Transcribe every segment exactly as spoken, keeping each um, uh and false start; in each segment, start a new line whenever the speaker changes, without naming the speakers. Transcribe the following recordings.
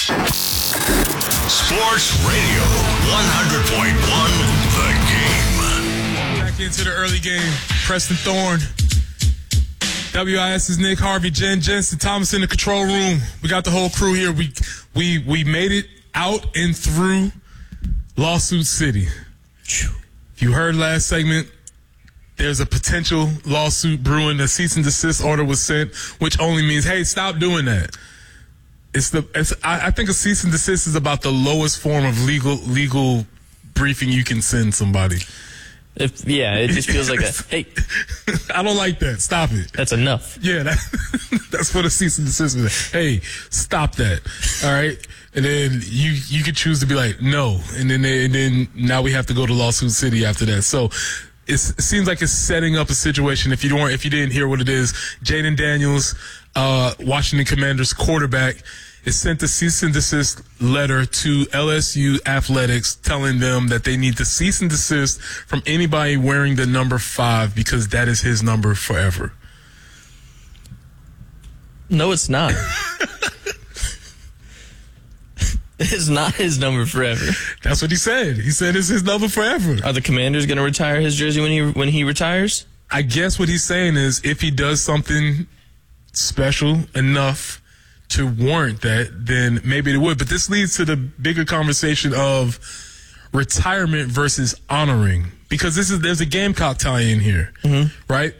Sports Radio one hundred point one The Game.
Back into the early game. Preston Thorne. W I S's Nick Harvey, Jen Jensen, Thomas in the control room. We got the whole crew here. We we we made it out and through Lawsuit City. If you heard last segment, there's a potential lawsuit brewing. A cease and desist order was sent, which only means, hey, stop doing that. It's the it's, I, I think a cease and desist is about the lowest form of legal legal briefing you can send somebody.
If, yeah, it just feels like a, hey.
I don't like that. Stop it.
That's enough.
Yeah, that, that's what a cease and desist is. Hey, stop that. All right? And then you you could choose to be like, no. And then they, and then now we have to go to Lawsuit City after that. So it's, it seems like it's setting up a situation. If you don't, if you didn't hear what it is, Jaden Daniels, uh, Washington Commanders quarterback, is sent a cease and desist letter to L S U Athletics telling them that they need to cease and desist from anybody wearing the number five because that is his number forever.
No, it's not. It's not his number forever.
That's what he said. He said it's his number forever.
Are the Commanders going to retire his jersey when he when he retires?
I guess what he's saying is if he does something special enough to warrant that, then maybe it would. But this leads to the bigger conversation of retirement versus honoring, because this is there's a Gamecock tie-in here, mm-hmm. right?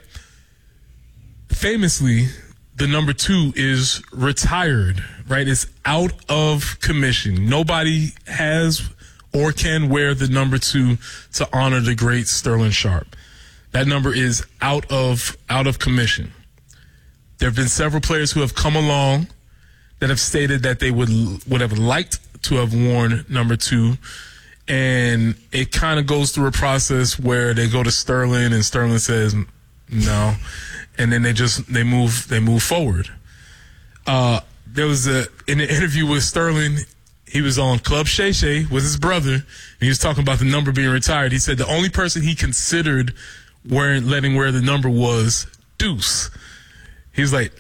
Famously, the number two is retired, right? It's out of commission. Nobody has or can wear the number two to honor the great Sterling Sharp. That number is out of out of commission. There have been several players who have come along that have stated that they would would have liked to have worn number two, and it kind of goes through a process where they go to Sterling and Sterling says no, and then they just they move they move forward. Uh, there was a in an interview with Sterling, he was on Club Shay Shay with his brother, and he was talking about the number being retired. He said the only person he considered wearing letting wear the number was Deuce. He was like,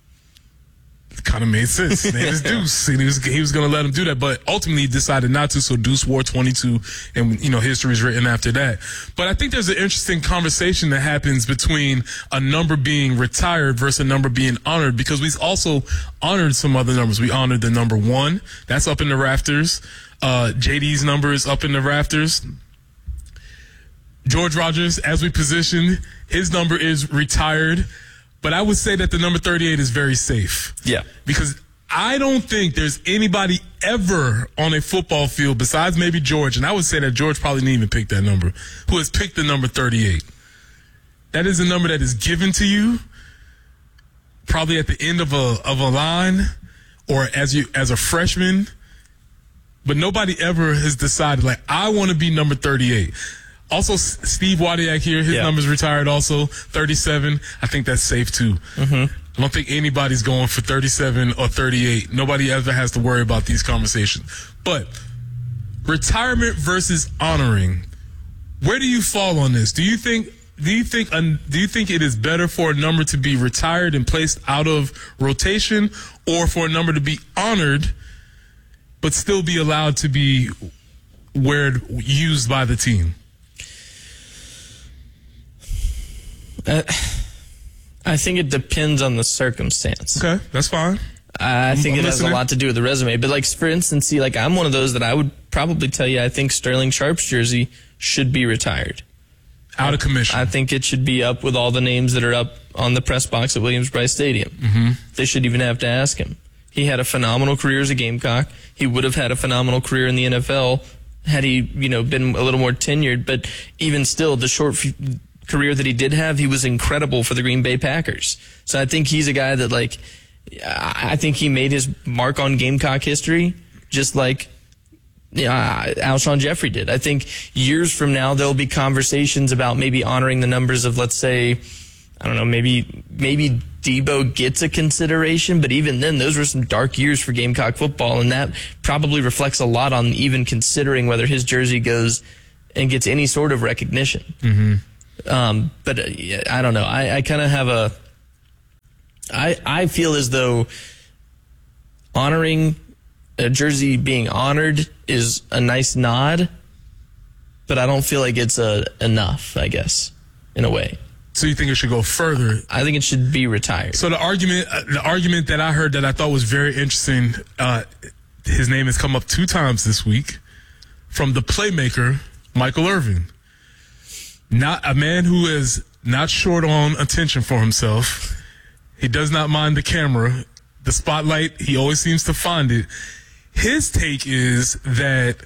kind of made sense. His name is Deuce. And he was, he was going to let him do that, but ultimately he decided not to, so Deuce wore twenty-two, and, you know, history is written after that. But I think there's an interesting conversation that happens between a number being retired versus a number being honored, because we've also honored some other numbers. We honored the number one. That's up in the rafters. Uh, J D's number is up in the rafters. George Rogers, as we positioned, his number is retired. But I would say that the number thirty-eight is very safe.
Yeah.
Because I don't think there's anybody ever on a football field besides maybe George, and I would say that George probably didn't even pick that number, who has picked the number thirty-eight. That is a number that is given to you probably at the end of a of a line or as you as a freshman. But nobody ever has decided, like, I want to be number thirty-eight. Also, Steve Wadiak here, his yeah. number's retired also, thirty-seven. I think that's safe, too. Mm-hmm. I don't think anybody's going for thirty-seven or thirty-eight. Nobody ever has to worry about these conversations. But retirement versus honoring, where do you fall on this? Do you think do you think do you think it is better for a number to be retired and placed out of rotation, or for a number to be honored but still be allowed to be wear used by the team?
Uh, I think it depends on the circumstance.
Okay, that's fine.
I
I'm,
think
I'm
it
listening.
has a lot to do with the resume. But, like, for instance, see, like, I'm one of those that I would probably tell you I think Sterling Sharp's jersey should be retired.
Out of commission.
I think it should be up with all the names that are up on the press box at Williams-Brice Stadium. Mm-hmm. They should even have to ask him. He had a phenomenal career as a Gamecock. He would have had a phenomenal career in the N F L had he, you know, been a little more tenured. But even still, the short f- career that he did have, he was incredible for the Green Bay Packers. So I think he's a guy that, like, I think he made his mark on Gamecock history just like yeah, Alshon Jeffrey did. I think years from now there'll be conversations about maybe honoring the numbers of, let's say, I don't know, maybe maybe Debo gets a consideration, but even then, those were some dark years for Gamecock football, and that probably reflects a lot on even considering whether his jersey goes and gets any sort of recognition. Mm-hmm. Um, but uh, I don't know. I, I kind of have a. I I feel as though honoring a jersey being honored is a nice nod, but I don't feel like it's a, enough, I guess, in a way.
So you think it should go further?
I think it should be retired.
So the argument, uh, the argument that I heard that I thought was very interesting, uh, his name has come up two times this week, from the playmaker, Michael Irvin. Not a man who is not short on attention for himself. He does not mind the camera, the spotlight. He always seems to find it. His take is that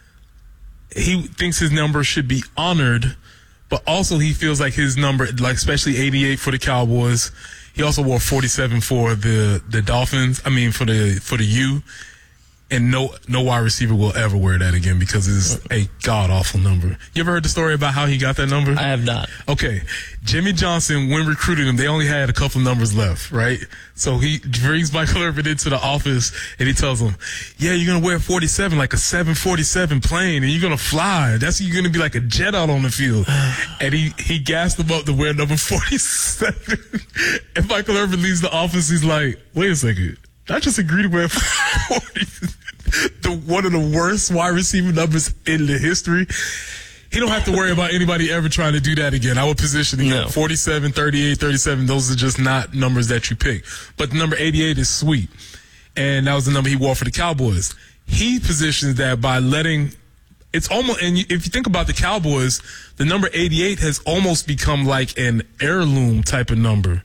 he thinks his number should be honored, but also he feels like his number, like especially eighty-eight for the Cowboys. He also wore forty-seven for the, the Dolphins. I mean, for the for the U. And no no wide receiver will ever wear that again because it's a god-awful number. You ever heard the story about how he got that number?
I have not.
Okay. Jimmy Johnson, when recruiting him, they only had a couple numbers left, right? So he brings Michael Irvin into the office, and he tells him, yeah, you're going to wear forty-seven, like a seven forty-seven plane, and you're going to fly. That's you're going to be like a jet out on the field. And he, he gassed him up to wear number forty-seven. And Michael Irvin leaves the office. He's like, wait a second. I just agreed to wear forty. The one of the worst wide receiver numbers in the history. He don't have to worry about anybody ever trying to do that again. I would position him
no.
forty-seven, thirty-eight, thirty-seven. Those are just not numbers that you pick. But the number eighty-eight is sweet. And that was the number he wore for the Cowboys. He positions that by letting it's almost, and if you think about the Cowboys, the number eighty-eight has almost become like an heirloom type of number.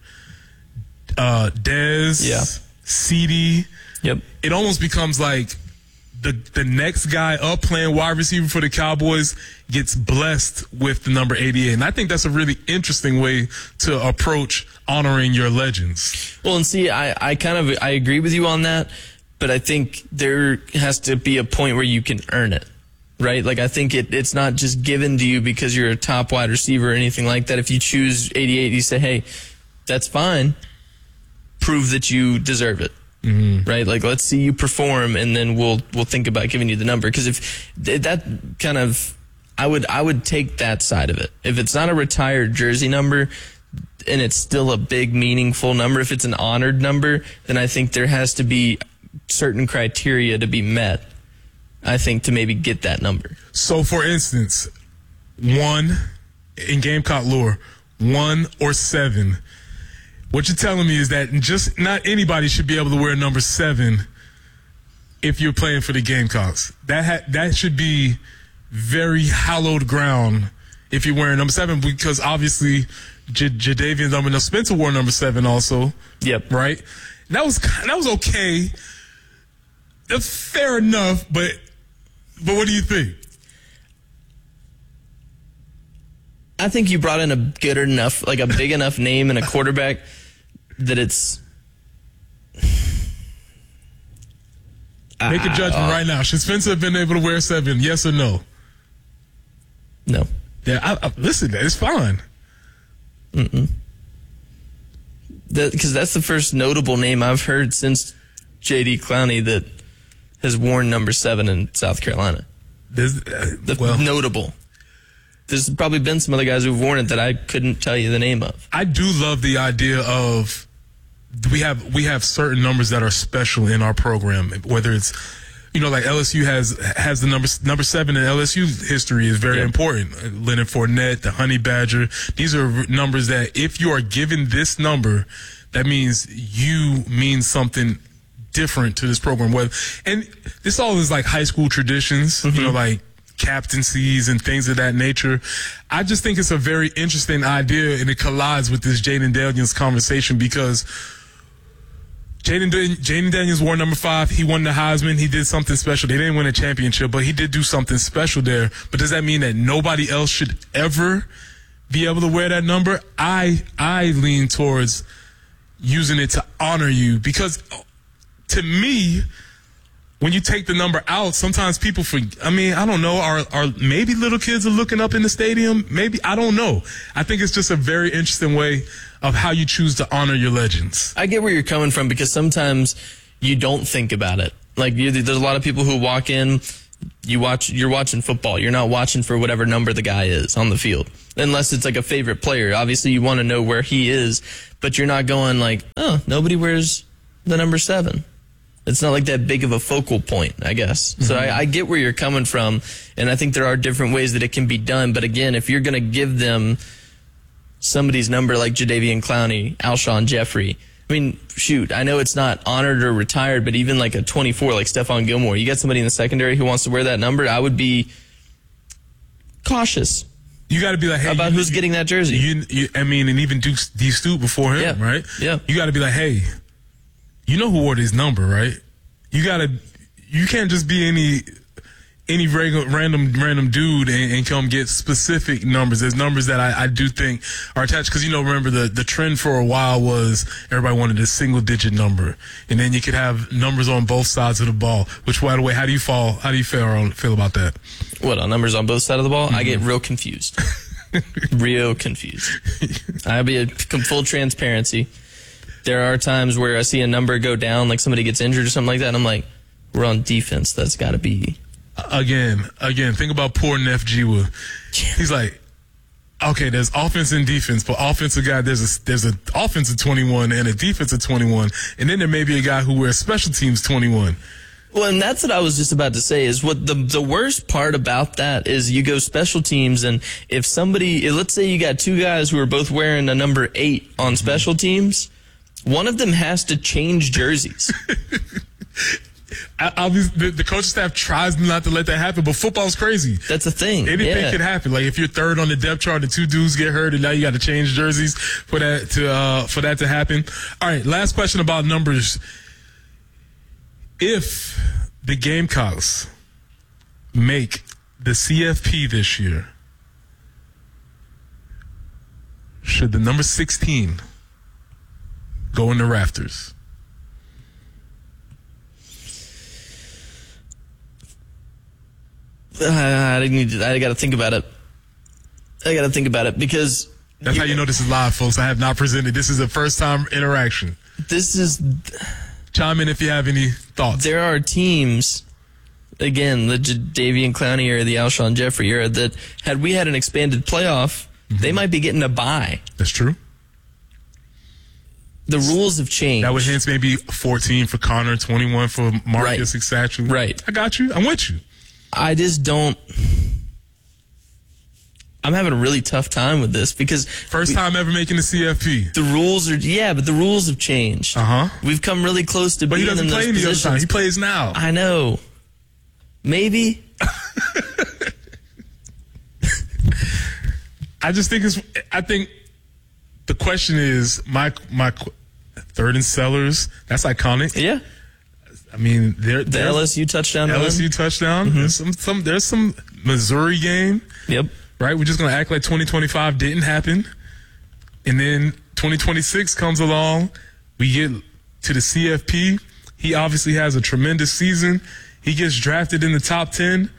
Uh, Dez,
yeah.
C D.
Yep.
It almost becomes like the the next guy up playing wide receiver for the Cowboys gets blessed with the number eighty-eight. And I think that's a really interesting way to approach honoring your legends.
Well, and see, I, I kind of I agree with you on that, but I think there has to be a point where you can earn it. Right? Like, I think it, it's not just given to you because you're a top wide receiver or anything like that. If you choose eighty-eight, you say, hey, that's fine. Prove that you deserve it. Mm-hmm. Right? Like, let's see you perform, and then we'll we'll think about giving you the number. Because if that kind of, I would I would take that side of it. If it's not a retired jersey number, and it's still a big, meaningful number, if it's an honored number, then I think there has to be certain criteria to be met, I think, to maybe get that number.
So, for instance, one, in Gamecock lore, one or seven. What you're telling me is that just not anybody should be able to wear number seven if you're playing for the Gamecocks. That ha- that should be very hallowed ground if you're wearing number seven, because obviously J- Jadavian Domino Spencer wore number seven also.
Yep.
Right? That was that was okay. That's fair enough, but but what do you think?
I think you brought in a good enough, like a big enough name and a quarterback that it's.
Make a judgment uh, right now. Should Spencer have been able to wear seven? Yes or no?
No.
Yeah, I, I, listen, it's fine.
Mm-mm. Because that, that's the first notable name I've heard since J D Clowney that has worn number seven in South Carolina.
There's, uh,
the
well,
notable. There's probably been some other guys who've worn it that I couldn't tell you the name of.
I do love the idea of we have we have certain numbers that are special in our program, whether it's, you know, like L S U has has the number number seven in L S U history is very
yeah.
important. Leonard Fournette, the Honey Badger. These are numbers that if you are given this number, that means you mean something different to this program. And this all is like high school traditions, mm-hmm. you know, like captaincies and things of that nature. I just think it's a very interesting idea, and it collides with this Jaden Daniels conversation because Jaden Jaden Daniels wore number five. He won the Heisman. He did something special. They didn't win a championship, but he did do something special there. But does that mean that nobody else should ever be able to wear that number? I I lean towards using it to honor you, because to me, when you take the number out, sometimes people forget. I mean, I don't know. Are are maybe little kids are looking up in the stadium? Maybe. I don't know. I think it's just a very interesting way of how you choose to honor your legends.
I get where you're coming from, because sometimes you don't think about it. Like, you, there's a lot of people who walk in, you watch, you're watching football. You're not watching for whatever number the guy is on the field, unless it's like a favorite player. Obviously, you want to know where he is, but you're not going like, oh, nobody wears the number seven. It's not like that big of a focal point, I guess. Mm-hmm. So I, I get where you're coming from, and I think there are different ways that it can be done. But again, if you're going to give them somebody's number like Jadeveon Clowney, Alshon Jeffrey, I mean, shoot, I know it's not honored or retired, but even like a twenty-four like Stephon Gilmore, you get somebody in the secondary who wants to wear that number, I would be cautious.
You got to be like, hey,
about
you,
who's getting that jersey.
You, you, I mean, and even Duke, D. Stoop before him,
yeah.
right?
Yeah.
You got to be like, hey, you know who wore this number, right? You got to, you can't just be any, any regular, random, random dude and, and come get specific numbers. There's numbers that I, I do think are attached because, you know, remember the, the trend for a while was everybody wanted a single digit number. And then you could have numbers on both sides of the ball, which, by the way, how do you fall, how do you feel, feel about that?
What, on numbers on both sides of the ball? Mm-hmm. I get real confused. real confused. I'll be a full transparency. There are times where I see a number go down, like somebody gets injured or something like that, and I'm like, we're on defense. That's got to be.
Again, again, think about poor Neff Jiwa. He's like, okay, there's offense and defense, but offensive guy, there's a there's an offensive twenty-one and a defensive twenty-one, and then there may be a guy who wears special teams twenty-one.
Well, and that's what I was just about to say is what the the worst part about that is you go special teams, and if somebody, let's say you got two guys who are both wearing a number eight on special teams, one of them has to change jerseys.
Obviously, the, the coaching staff tries not to let that happen, but football's crazy.
That's a thing.
Anything
yeah.
could happen. Like if you're third on the depth chart, the two dudes get hurt, and now you got to change jerseys for that to uh, for that to happen. All right, last question about numbers. If the Gamecocks make the C F P this year, should the number sixteen go in the rafters?
Uh, I need to, I got to think about it. I got to think about it because
that's how you know this is live, folks. I have not presented. This is a first time interaction.
This is.
Chime in if you have any thoughts.
There are teams, again, the Jadeveon Clowney or the Alshon Jeffrey era, that had we had an expanded playoff, mm-hmm. they might be getting a bye.
That's true.
The rules have changed.
That would hence maybe fourteen for Connor, twenty-one for Marcus Exactu.
Right.
I got you. I'm with you.
I just don't. I'm having a really tough time with this because
first we, time ever making the C F P.
The rules are yeah, but the rules have changed.
Uh huh.
We've come really close to
but
being in those
positions. But he doesn't play any other time. He plays now.
I know. Maybe.
I just think it's. I think the question is my my third and Sellers. That's iconic.
Yeah.
I mean, there
the L S U touchdown.
L S U
run.
touchdown. Mm-hmm. There's some, some. There's some Missouri game.
Yep.
Right. We're just gonna act like twenty twenty-five didn't happen, and then twenty twenty-six comes along. We get to the C F P. He obviously has a tremendous season. He gets drafted in the top ten.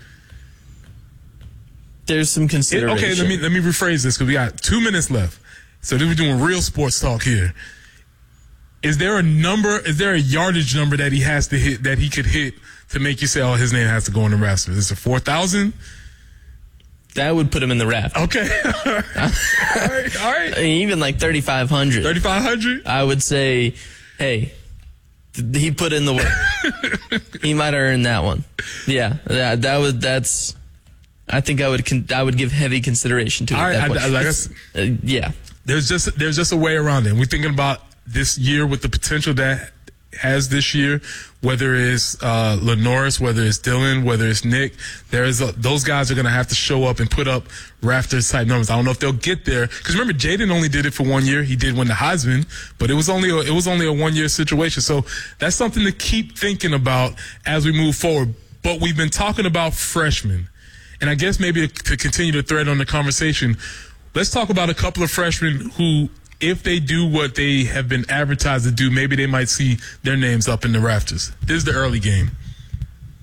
There's some consideration.
It, okay, let me let me rephrase this because we got two minutes left. So then we're doing real sports talk here. Is there a number, is there a yardage number that he has to hit, that he could hit to make you say, oh, his name has to go in the rafters? Is it four thousand?
That would put him in the rafters.
Okay. all right. All right.
I mean, even like thirty-five hundred.
thirty-five hundred?
I would say, hey, he put in the work. He might have earned that one. Yeah. That, that would, that's, I think I would, con- I would give heavy consideration to it.
All right.
That
I, I, like I,
uh, yeah.
There's just, there's just a way around it. We're thinking about this year with the potential that has this year, whether it's uh, Lenoris, whether it's Dylan, whether it's Nick, there is a, those guys are going to have to show up and put up rafters type numbers. I don't know if they'll get there because remember, Jaden only did it for one year. He did win the Heisman, but it was only a, it was only a one year situation. So that's something to keep thinking about as we move forward. But we've been talking about freshmen, and I guess maybe to, to continue the thread on the conversation, let's talk about a couple of freshmen who, if they do what they have been advertised to do, maybe they might see their names up in the rafters. This is the early game.